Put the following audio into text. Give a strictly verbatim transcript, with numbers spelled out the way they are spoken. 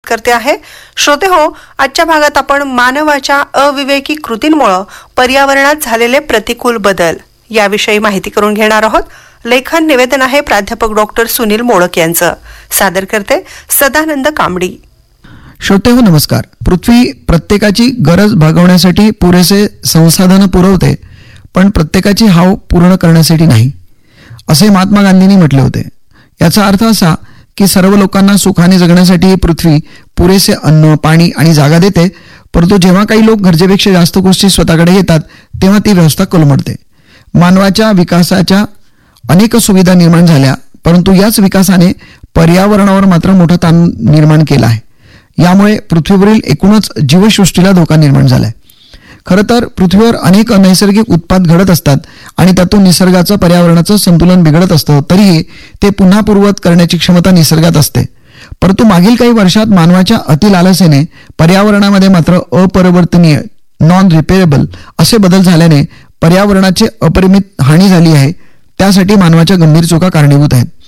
करते आहे. श्रोते हो, आजच्या भागात आपण मानवाच्या अविवेकी कृतींमुळे पर्यावरणात झालेले प्रतिकूल बदल याविषयी माहिती करून घेणार आहोत. लेखन निवेदन आहे प्राध्यापक डॉक्टर सुनील मोडक यांचं. सादर करते सदानंद कांबडी. श्रोते हो, नमस्कार. पृथ्वी प्रत्येकाची गरज भागवण्यासाठी पुरेसे संसाधन पुरवते, पण प्रत्येकाची हाव पूर्ण करण्यासाठी नाही, असे महात्मा गांधींनी म्हटले होते. याचा अर्थ असा की सर्व लोकांना सुखाने जगण्यासाठी ही पृथ्वी पुरेसे अन्न, पाणी आणि जागा देते, परंतु जेव्हा काही लोक गरजेपेक्षा जास्त गोष्टी स्वतःकडे घेतात तेव्हा ती व्यवस्था कोलमडते. मानवाच्या विकासाच्या अनेक सुविधा निर्माण झाल्या, परंतु याच विकासाने पर्यावरणावर मात्र मोठा ताण निर्माण केला आहे. यामुळे पृथ्वीवरील एकूणच जीवसृष्टीला धोका निर्माण झालाय. खरं तर पृथ्वीवर अनेक नैसर्गिक उत्पाद घडत असतात आणि त्यातून निसर्गाचं पर्यावरणाचं संतुलन बिघडत असतं, तरीही ते पुन्हा पूर्ववत करण्याची क्षमता निसर्गात असते. परंतु मागील काही वर्षात मानवाच्या अतिलालसेने पर्यावरणामध्ये मात्र अपरिवर्तनीय नॉन रिपेरेबल असे बदल झाल्याने पर्यावरणाची अपरिमित हानी झाली आहे. त्यासाठी मानवाच्या गंभीर चुका कारणीभूत आहेत.